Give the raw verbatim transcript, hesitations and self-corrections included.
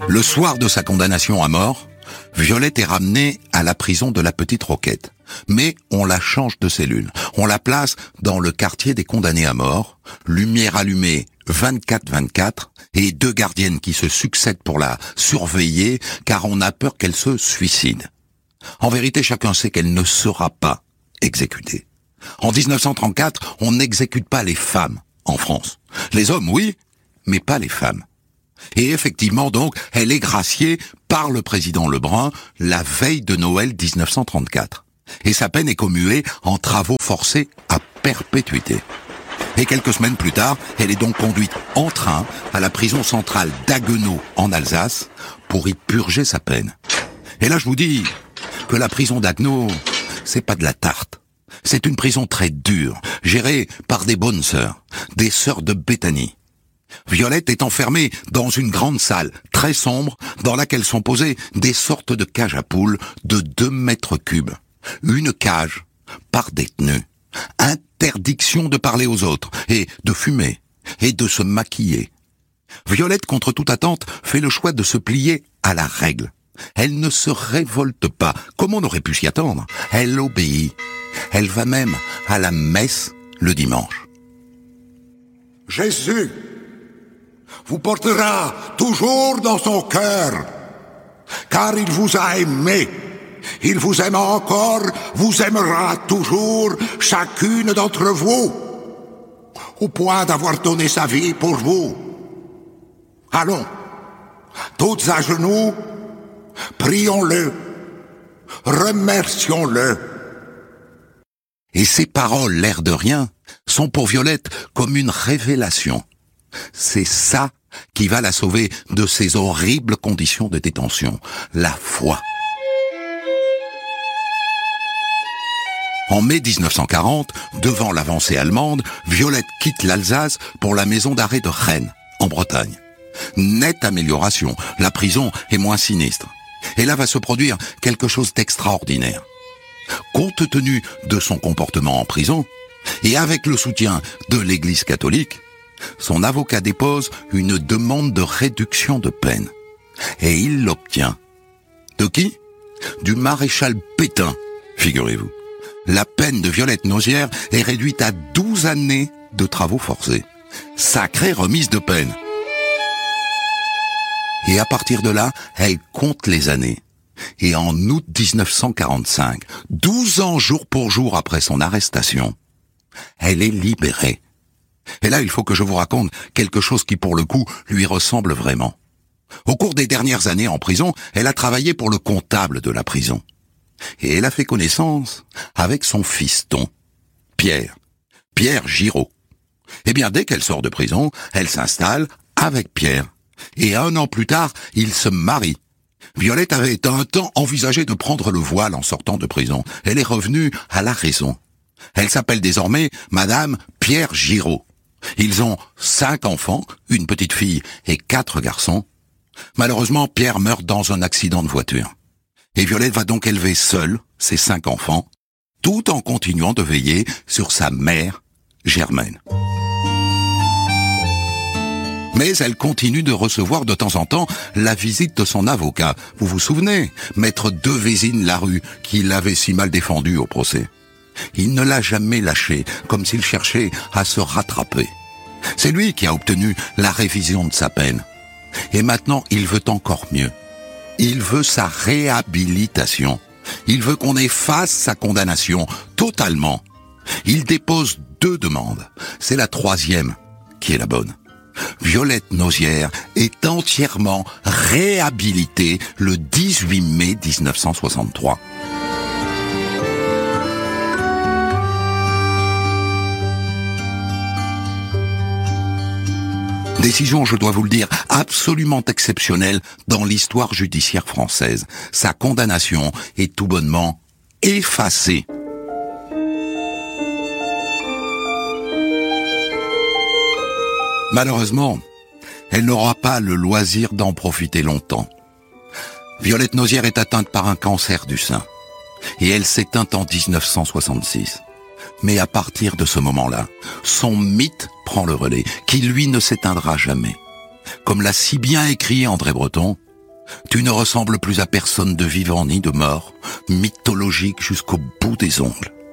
Le soir de sa condamnation à mort, Violette est ramenée à la prison de la Petite Roquette. Mais on la change de cellule. On la place dans le quartier des condamnés à mort, lumière allumée vingt-quatre vingt-quatre, et deux gardiennes qui se succèdent pour la surveiller, car on a peur qu'elle se suicide. En vérité, chacun sait qu'elle ne sera pas exécutée. En dix-neuf cent trente-quatre, on n'exécute pas les femmes en France. Les hommes, oui, mais pas les femmes. Et effectivement, donc, elle est graciée par le président Lebrun la veille de Noël dix-neuf cent trente-quatre. Et sa peine est commuée en travaux forcés à perpétuité. Et quelques semaines plus tard, elle est donc conduite en train à la prison centrale d'Haguenau en Alsace pour y purger sa peine. Et là, je vous dis que la prison d'Haguenau, c'est pas de la tarte. C'est une prison très dure, gérée par des bonnes sœurs, des sœurs de Béthanie. Violette est enfermée dans une grande salle, très sombre, dans laquelle sont posées des sortes de cages à poules de deux mètres cubes. Une cage par détenu. Interdiction de parler aux autres, et de fumer, et de se maquiller. Violette, contre toute attente, fait le choix de se plier à la règle. Elle ne se révolte pas, comme on aurait pu s'y attendre. Elle obéit. Elle va même à la messe le dimanche. Jésus vous portera toujours dans son cœur, car il vous a aimé. Il vous aime encore, vous aimera toujours, chacune d'entre vous, au point d'avoir donné sa vie pour vous. Allons, toutes à genoux, prions-le, remercions-le. Et ces paroles, l'air de rien, sont pour Violette comme une révélation. C'est ça qui va la sauver de ces horribles conditions de détention, la foi. En mai dix-neuf cent quarante, devant l'avancée allemande, Violette quitte l'Alsace pour la maison d'arrêt de Rennes, en Bretagne. Nette amélioration, la prison est moins sinistre. Et là va se produire quelque chose d'extraordinaire. Compte tenu de son comportement en prison, et avec le soutien de l'Église catholique, son avocat dépose une demande de réduction de peine. Et il l'obtient. De qui ? Du maréchal Pétain, figurez-vous. La peine de Violette Nozière est réduite à douze années de travaux forcés. Sacrée remise de peine. Et à partir de là, elle compte les années. Et en août dix-neuf cent quarante-cinq, douze ans jour pour jour après son arrestation, elle est libérée. Et là, il faut que je vous raconte quelque chose qui, pour le coup, lui ressemble vraiment. Au cours des dernières années en prison, elle a travaillé pour le comptable de la prison. Et elle a fait connaissance avec son fiston, Pierre, Pierre Giraud. Eh bien, dès qu'elle sort de prison, elle s'installe avec Pierre. Et un an plus tard, ils se marient. Violette avait un temps envisagé de prendre le voile en sortant de prison. Elle est revenue à la raison. Elle s'appelle désormais Madame Pierre Giraud. Ils ont cinq enfants, une petite fille et quatre garçons. Malheureusement, Pierre meurt dans un accident de voiture. Et Violette va donc élever seule ses cinq enfants, tout en continuant de veiller sur sa mère, Germaine. Mais elle continue de recevoir de temps en temps la visite de son avocat. Vous vous souvenez, maître Devezine-Larue, qui l'avait si mal défendu au procès. Il ne l'a jamais lâché, comme s'il cherchait à se rattraper. C'est lui qui a obtenu la révision de sa peine. Et maintenant, il veut encore mieux. Il veut sa réhabilitation. Il veut qu'on efface sa condamnation, totalement. Il dépose deux demandes. C'est la troisième qui est la bonne. Violette Nozière est entièrement réhabilitée le dix-huit mai dix-neuf cent soixante-trois. Décision, je dois vous le dire, absolument exceptionnelle dans l'histoire judiciaire française. Sa condamnation est tout bonnement effacée. Malheureusement, elle n'aura pas le loisir d'en profiter longtemps. Violette Nozière est atteinte par un cancer du sein. Et elle s'éteint en dix-neuf cent soixante-six. Mais à partir de ce moment-là, son mythe prend le relais, qui lui ne s'éteindra jamais. Comme l'a si bien écrit André Breton, Tu ne ressembles plus à personne de vivant ni de mort, mythologique jusqu'au bout des ongles.